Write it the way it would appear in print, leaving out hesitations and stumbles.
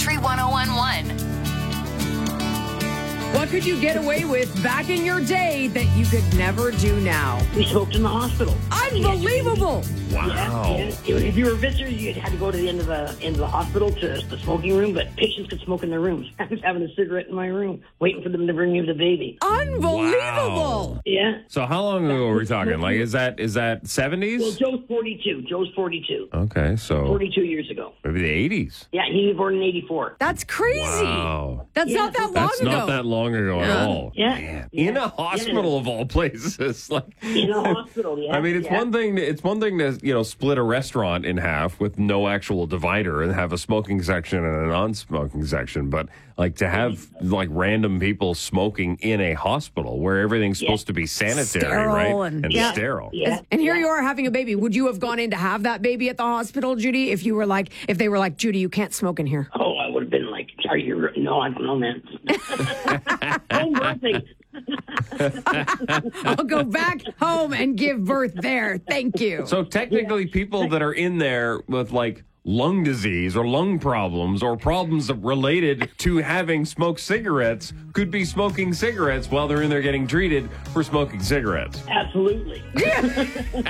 Country 101.1. What could you get away with back in your day that you could never do now? We smoked in the hospital. Unbelievable. Wow. Yeah. If you were a visitor, you had to go to the end of the hospital to the smoking room, but patients could smoke in their rooms. I was having a cigarette in my room, waiting for them to bring me the baby. Unbelievable. Wow. Yeah. So how long ago are we talking? Like, is that 70s? Well, Joe's 42. Joe's 42. Okay, so 42 years ago. maybe the 80s. Yeah, he was born in 84. That's crazy. Wow. That's not that long That's ago. not that long ago at all. Yeah. Man. Yeah. In a hospital of all places. Like, In a hospital, yeah. I mean, it's one thing. It's one thing to split a restaurant in half with no actual divider and have a smoking section and a non-smoking section, but like to have like random people smoking in a hospital where everything's supposed to be sanitary, Sterile right? and- Yeah. sterile. Yeah. And here you are having a baby. Would you have gone in to have that baby at the hospital, Judy, if they were like, Judy, you can't smoke in here? Oh, I would have been like, no, I don't know, man. Home birthing. I'll go back home and give birth there. Thank you. So technically, people that are in there with like lung disease or lung problems or problems related to having smoked cigarettes could be smoking cigarettes while they're in there getting treated for smoking cigarettes. Absolutely.